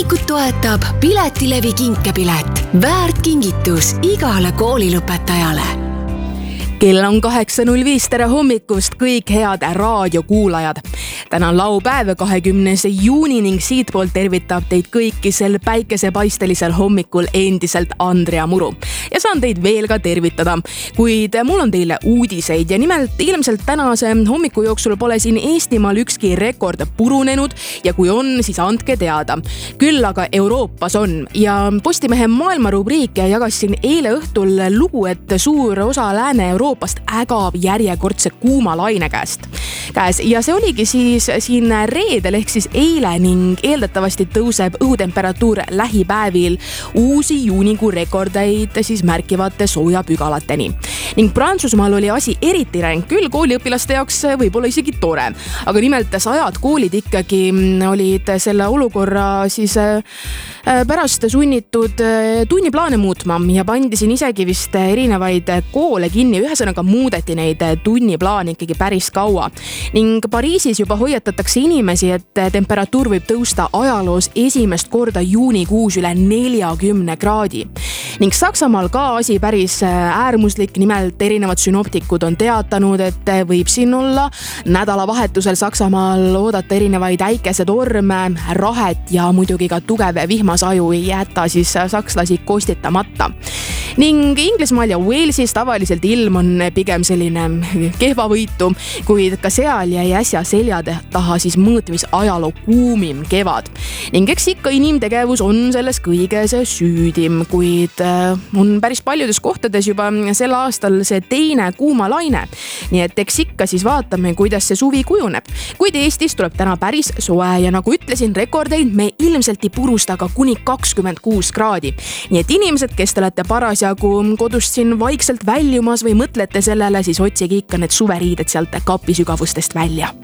Saatsikut toetab Piletilevi kinkepilet. Väärt kingitus igale koolilõpetajale. Kell on 8.05, tere hommikust kõik head raadiokuulajad. Täna on laupäev 20. juuni ning siitpoolt tervitab teid kõiki sel päikesepaistelisel hommikul endiselt Andrea Muru. Ja saan teid veel ka tervitada, kuid mul on teile uudiseid ja nimelt ilmselt tänase hommiku jooksul pole siin Eestimaal ükski rekord purunenud ja kui on, siis andke teada. Küll aga Euroopas on ja Postimehe maailma rubriik jagas siin eile õhtul lugu, et suur osa Lääne-Euroopast ägab järjekordse kuuma laine käes. Ja see oligi siis siin reedel ehk siis eile ning eeldatavasti tõuseb õhutemperatuur lähipäevil uusi juunikuu rekordeid siis märkivate soojapügalateni. Ning Prantsusmaal oli asi eriti ränk, küll kooliõpilaste jaoks võib-olla isegi tore. Aga nimelt 100 koolid ikkagi olid selle olukorra siis pärast sunnitud tunniplaane muutma ja pandi siin isegi vist erinevaid koole kinni. Ühesõnaga muudeti neid tunniplaane ikkagi päris kaua. Ning Pariisis juba hoiatatakse inimesi, et temperatuur võib tõusta ajaloos esimest korda juunikuus üle 40 kraadi. Ning Saksamaal ka asi päris äärmuslik, nimelt erinevad synoptikud on teatanud, et võib siin olla nädalavahetusel Saksamaal oodata erinevaid äikesetorme, rahet ja muidugi ka tugev vihmasaju ei jäta siis sakslasi kostitamata. Ning Inglismaal ja Walesis tavaliselt ilm on pigem selline kehvavõitu, kuid ka seal jäi äsja selja taha siis mõõtmis ajaloo kuumim kevad. Ning eks ikka inimtegevus on selles kõiges süüdim, kuid on päris paljudes kohtades juba sel aastal see teine kuuma laine. Nii et eks ikka siis vaatame, kuidas see suvi kujuneb. Kuid Eestis tuleb täna päris soe ja nagu ütlesin, rekordeid me ilmselt ei purusta ka kuni 26 kraadi. Nii et inimesed, kes te olete parasjagu kodust siin vaikselt väljumas või mõtlete sellele, siis otsige ikka need suveriided sealt kapi sügavustest välja.